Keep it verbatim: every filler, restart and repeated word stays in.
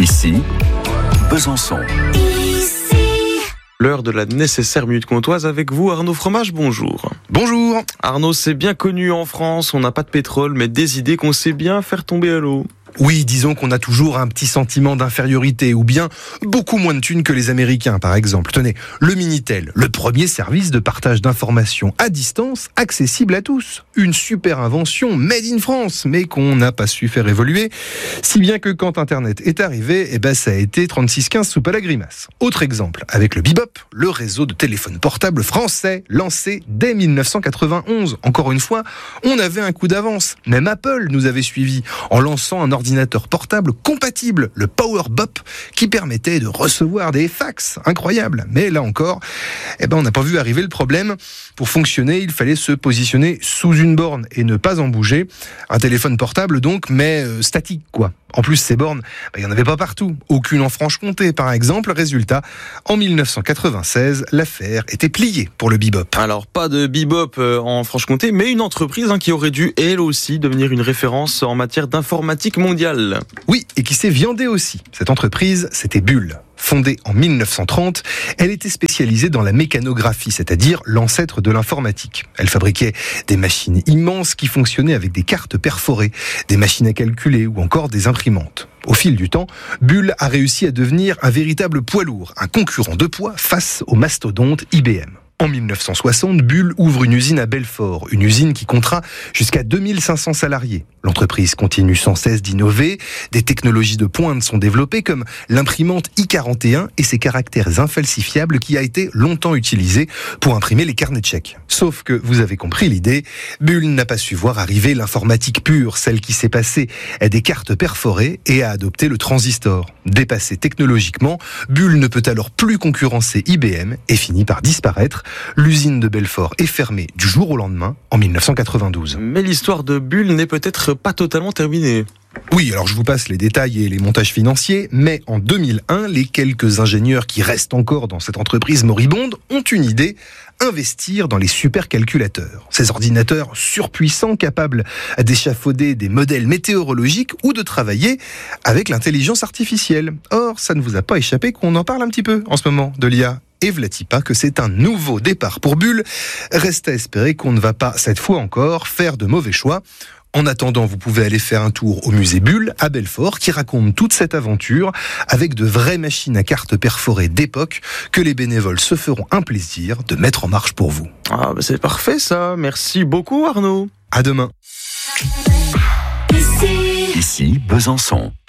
Ici, Besançon. L'heure de la nécessaire minute comtoise avec vous, Arnaud Fromage, bonjour. Bonjour. Arnaud, c'est bien connu en France, on n'a pas de pétrole, mais des idées qu'on sait bien faire tomber à l'eau. Oui, disons qu'on a toujours un petit sentiment d'infériorité, ou bien beaucoup moins de thunes que les Américains, par exemple. Tenez, le Minitel, le premier service de partage d'informations à distance, accessible à tous. Une super invention made in France, mais qu'on n'a pas su faire évoluer, si bien que quand Internet est arrivé, eh ben ça a été trente-six quinze soupe à la grimace. Autre exemple, avec le Bebop, le réseau de téléphone portable français, lancé dès dix-neuf cent quatre-vingt-onze. Encore une fois, on avait un coup d'avance. Même Apple nous avait suivis en lançant un ordinateur ordinateur portable compatible, le PowerBop, qui permettait de recevoir des fax. Incroyable. Mais là encore, eh ben, on n'a pas vu arriver le problème. Pour fonctionner, il fallait se positionner sous une borne et ne pas en bouger. Un téléphone portable donc, mais euh, statique, quoi. En plus, ces bornes, ben, il n'y en avait pas partout. Aucune en Franche-Comté, par exemple. Résultat, en dix-neuf cent quatre-vingt-seize, l'affaire était pliée pour le Bebop. Alors, pas de Bebop euh, en Franche-Comté, mais une entreprise hein, qui aurait dû, elle aussi, devenir une référence en matière d'informatique mondiale. Oui, et qui s'est viandée aussi. Cette entreprise, c'était Bull. Fondée en dix-neuf cent trente, elle était spécialisée dans la mécanographie, c'est-à-dire l'ancêtre de l'informatique. Elle fabriquait des machines immenses qui fonctionnaient avec des cartes perforées, des machines à calculer ou encore des imprimantes. Au fil du temps, Bull a réussi à devenir un véritable poids lourd, un concurrent de poids face au mastodonte I B M. En dix-neuf cent soixante, Bull ouvre une usine à Belfort, une usine qui comptera jusqu'à deux mille cinq cents salariés. L'entreprise continue sans cesse d'innover, des technologies de pointe sont développées comme l'imprimante I quarante et un et ses caractères infalsifiables qui a été longtemps utilisée pour imprimer les carnets de chèques. Sauf que, vous avez compris l'idée, Bull n'a pas su voir arriver l'informatique pure, celle qui s'est passée des cartes perforées et a adopté le transistor. Dépassé technologiquement, Bull ne peut alors plus concurrencer I B M et finit par disparaître. L'usine de Belfort est fermée du jour au lendemain en dix-neuf cent quatre-vingt-douze. Mais l'histoire de Bull n'est peut-être pas totalement terminée. Oui, alors je vous passe les détails et les montages financiers, mais en deux mille un, les quelques ingénieurs qui restent encore dans cette entreprise moribonde ont une idée, investir dans les supercalculateurs. Ces ordinateurs surpuissants capables d'échafauder des modèles météorologiques ou de travailler avec l'intelligence artificielle. Or, ça ne vous a pas échappé qu'on en parle un petit peu en ce moment de l'I A. Et v'là-t-il pas que c'est un nouveau départ pour Bull. Reste à espérer qu'on ne va pas, cette fois encore, faire de mauvais choix. En attendant, vous pouvez aller faire un tour au musée Bull à Belfort qui raconte toute cette aventure avec de vraies machines à cartes perforées d'époque que les bénévoles se feront un plaisir de mettre en marche pour vous. Ah, bah c'est parfait ça. Merci beaucoup Arnaud. À demain. Ici, Besançon.